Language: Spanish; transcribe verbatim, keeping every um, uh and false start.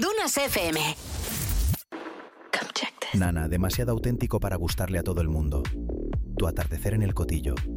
Dunas F M. Nana, demasiado auténtico para gustarle a todo el mundo. Tu atardecer en el Cotillo.